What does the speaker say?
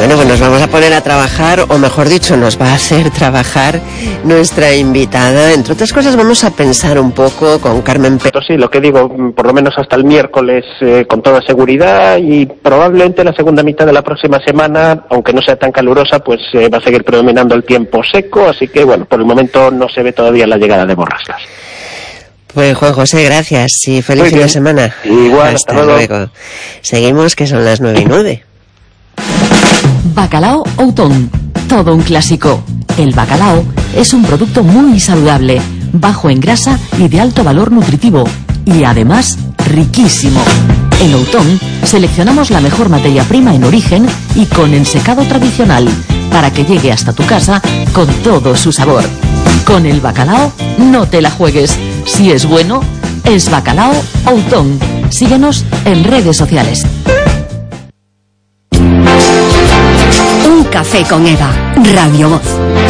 Bueno, pues nos vamos a poner a trabajar, o mejor dicho, nos va a hacer trabajar nuestra invitada. Entre otras cosas, vamos a pensar un poco con Carmen Pérez. Sí, lo que digo, por lo menos hasta el miércoles con toda seguridad, y probablemente la segunda mitad de la próxima semana, aunque no sea tan calurosa, pues va a seguir predominando el tiempo seco, así que bueno, por el momento no se ve todavía la llegada de borrascas. Pues Juan José, gracias y feliz fin de semana. Igual, hasta luego. Seguimos, que son las 9:09. Bacalao Outón, todo un clásico. El bacalao es un producto muy saludable, bajo en grasa y de alto valor nutritivo, y además riquísimo. En Outón seleccionamos la mejor materia prima en origen y con ensecado tradicional, para que llegue hasta tu casa con todo su sabor. Con el bacalao no te la juegues. Si es bueno, es Bacalao Outón. Síguenos en redes sociales. Un café con Eva, Radio Voz.